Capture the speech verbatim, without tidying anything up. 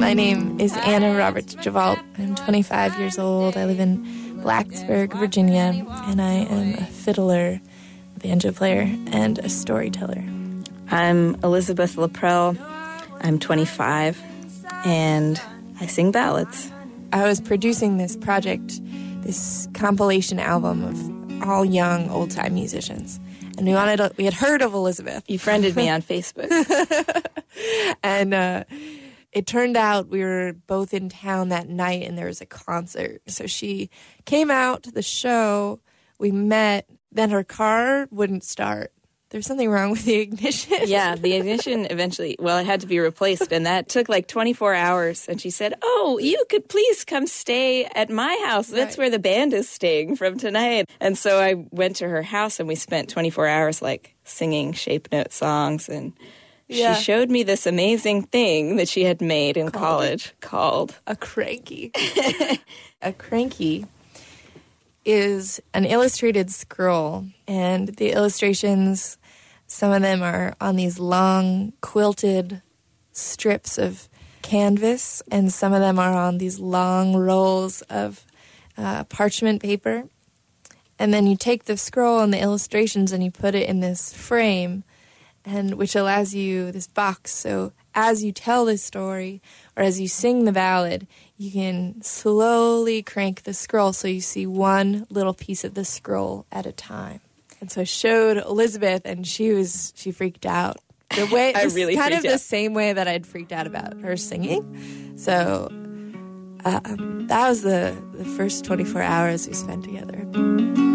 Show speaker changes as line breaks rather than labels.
My name is Anna Roberts Javalt. I'm twenty-five years old. I live in Blacksburg, Virginia, and I am a fiddler, banjo player, and a storyteller.
I'm Elizabeth Laprelle. I'm twenty-five, and I sing ballads.
I was producing this project, this compilation album of all young, old-time musicians. And we wanted to, we had heard of Elizabeth.
You friended me on Facebook.
and uh, it turned out we were both in town that night, and there was a concert. So she came out to the show. We met. Then her car wouldn't start. There's something wrong with the ignition.
Yeah, the ignition eventually, well, it had to be replaced, and that took like twenty-four hours. And she said, oh, you could please come stay at my house. That's
right.
where the band is staying from tonight. And so I went to her house, and we spent twenty-four hours like singing shape note songs. And
yeah.
she showed me this amazing thing that she had made in
called
college
it.
called
A cranky. A cranky is an illustrated scroll, and the illustrations, some of them are on these long quilted strips of canvas, and some of them are on these long rolls of uh, parchment paper. And then you take the scroll and the illustrations and you put it in this frame, and which allows you this box. So as you tell this story or as you sing the ballad, you can slowly crank the scroll so you see one little piece of the scroll at a time. And so I showed Elizabeth, and she was she freaked out. The way
I really
kind of
freaked out.
the same way that I'd freaked out about her singing. So uh, um, that was the the first twenty-four hours we spent together.